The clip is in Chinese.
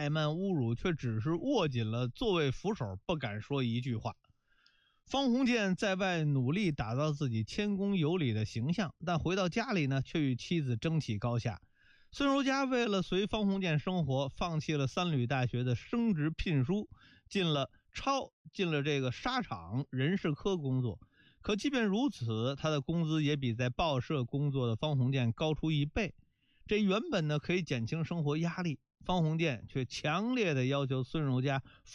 怠慢侮辱，却只是握紧了座位扶手，不敢说一句话。方鸿渐在外努力打造自己谦恭有礼的形象，但回到家里呢，却与妻子争起高下。孙柔嘉为了随方鸿渐生活，放弃了三旅大学的升职聘书，进了这个沙场人事科工作。可即便如此，他的工资也比在报社工作的方鸿渐高出1倍。这原本呢可以减轻生活压力，方鸿渐却强烈的要求孙柔嘉